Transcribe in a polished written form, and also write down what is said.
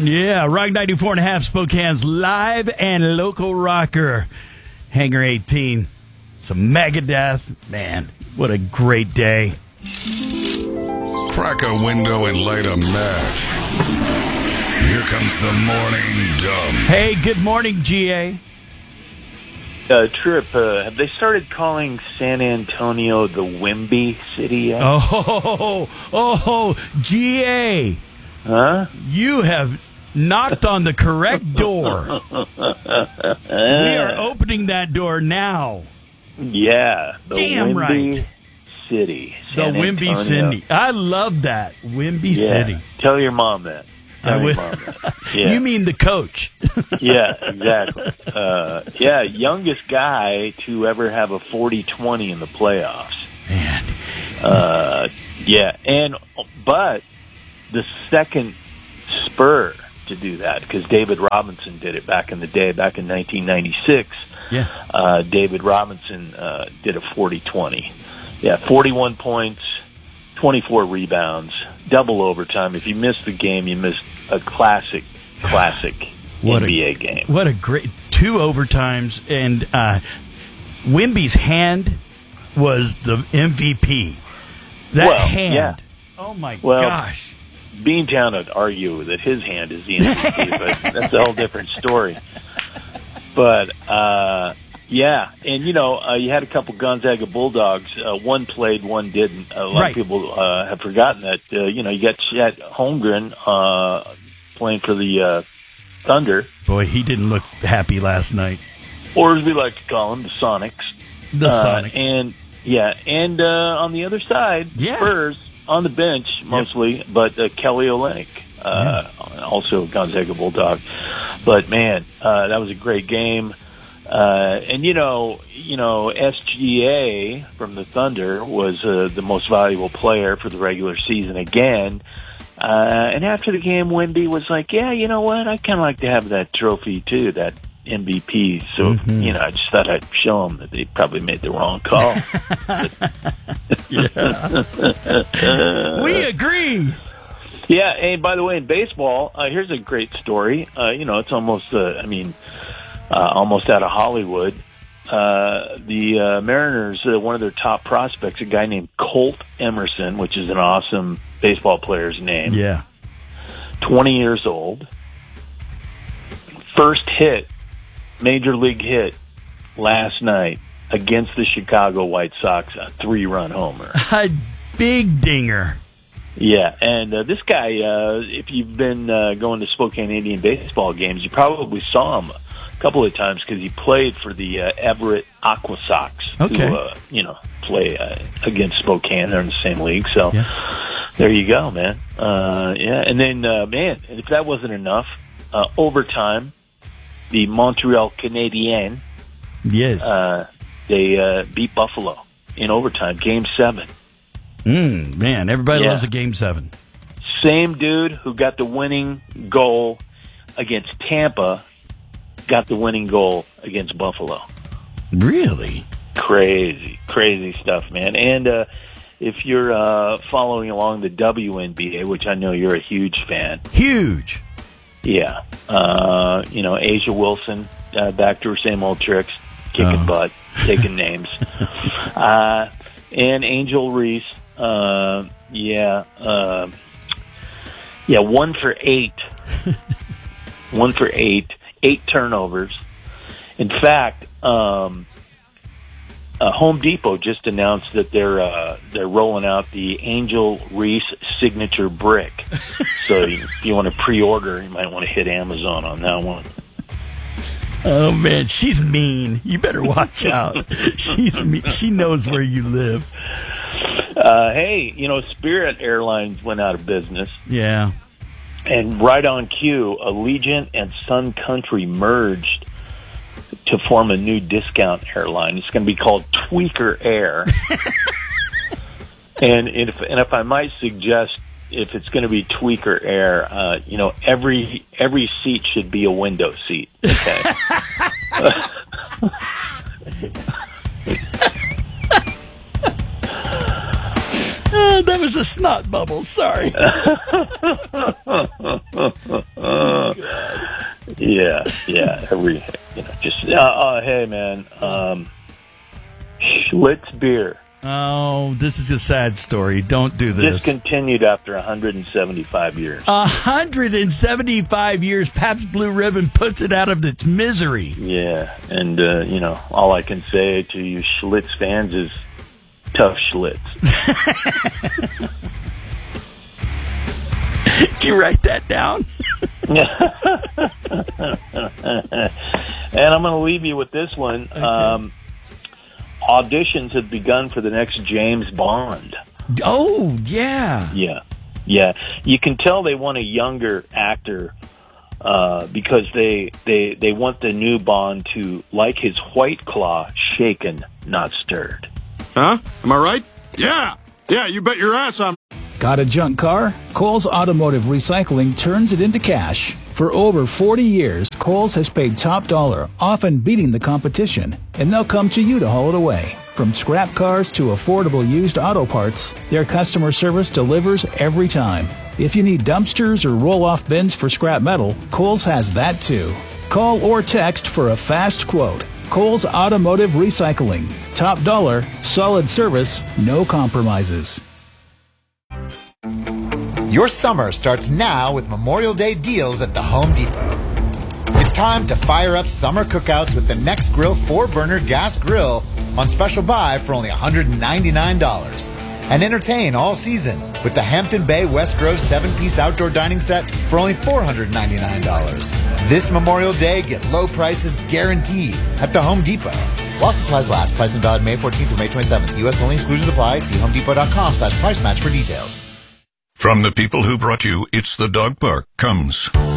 Yeah, Rock 94.5, Spokane's live and local rocker. Hangar 18. Some Megadeth. Man, what a great day. Crack a window and light a match. Here comes the morning dump. Hey, good morning, GA. Trip, have they started calling San Antonio the Wimby City yet? GA. Huh? You have knocked on the correct door. We are opening that door now. Yeah, the Damn Wimby right. City. The San Wimby Antonio. City. I love that. Wimby City. Tell your mom that. I will. Yeah. You mean the coach? Yeah, exactly. Youngest guy to ever have a 40-20 in the playoffs. Man. But the second Spur to do that, because David Robinson did it back in the day, back in 1996. Yeah. David Robinson did a 40-20. Yeah, 41 points, 24 rebounds, double overtime. If you missed the game, you missed a classic NBA game. What a great 2 overtimes, and Wimby's hand was the MVP. That hand. Yeah. Oh my gosh. Beantown would argue that his hand is the MVP, but that's a whole different story. But, and, you had a couple Gonzaga Bulldogs. One played, one didn't. A lot of people have forgotten that. You got Chet Holmgren playing for the Thunder. Boy, he didn't look happy last night. Or as we like to call them, the Sonics. The Sonics. And on the other side, Spurs on the bench mostly, but Kelly Olynyk, also Gonzaga Bulldog. But man, that was a great game. And SGA from the Thunder was the most valuable player for the regular season again. And after the game, Wimby was like, "Yeah, you know what? I kind of like to have that trophy too, that MVP." So I just thought I'd show them that they probably made the wrong call. We agree. Yeah, and by the way, in baseball, here's a great story. It's almost, almost out of Hollywood. The Mariners, one of their top prospects, a guy named Colt Emerson, which is an awesome baseball player's name. Yeah. 20 years old. First hit, major league hit, last night against the Chicago White Sox, a 3-run homer. A big dinger. Yeah, and this guy, if you've been going to Spokane Indian baseball games, you probably saw him a couple of times because he played for the Everett Aqua Sox, who, play against Spokane. They're in the same league, so there you go, man. And then, if that wasn't enough, overtime, the Montreal Canadiens, they beat Buffalo in overtime, Game 7. Man, everybody loves a Game 7. Same dude who got the winning goal against Tampa got the winning goal against Buffalo. Really? Crazy stuff, man. And if you're following along the WNBA, which I know you're a huge fan. Huge. Yeah. Asia Wilson, back to her same old tricks, kicking butt, taking names. And Angel Reese, 1 for 8. 1 for 8, 8 turnovers. In fact, Home Depot just announced that they're rolling out the Angel Reese signature brick. So if you want to pre-order, you might want to hit Amazon on that one. Oh man, she's mean. You better watch out. She's mean. She knows where you live. Hey, Spirit Airlines went out of business. Yeah. And right on cue, Allegiant and Sun Country merged to form a new discount airline. It's going to be called Tweaker Air. and if I might suggest, if it's going to be Tweaker Air, every seat should be a window seat. Okay. That was a snot bubble. Sorry. Yeah. Hey, man, Schlitz beer. Oh, this is a sad story. Don't do this. Discontinued after 175 years. 175 years, Pabst Blue Ribbon puts it out of its misery. Yeah, and, all I can say to you Schlitz fans is tough Schlitz. Can you write that down? And I'm going to leave you with this one. Okay. Auditions have begun for the next James Bond. Oh, yeah. Yeah. You can tell they want a younger actor because they want the new Bond to, like his White Claw, shaken, not stirred. Huh? Am I right? Yeah, you bet your ass I'm... Got a junk car? Kohl's Automotive Recycling turns it into cash. For over 40 years, Kohl's has paid top dollar, often beating the competition, and they'll come to you to haul it away. From scrap cars to affordable used auto parts, their customer service delivers every time. If you need dumpsters or roll-off bins for scrap metal, Kohl's has that too. Call or text for a fast quote. Kohl's Automotive Recycling. Top dollar, solid service, no compromises. Your summer starts now with Memorial Day deals at the Home Depot. It's time to fire up summer cookouts with the Nextgrill 4-burner gas grill on special buy for only $199. And entertain all season with the Hampton Bay West Grove 7-piece outdoor dining set for only $499. This Memorial Day, get low prices guaranteed at the Home Depot. While supplies last, price and valid May 14th through May 27th. U.S. only, exclusions apply. See homedepot.com/price match for details. From the people who brought you It's the Dog Park comes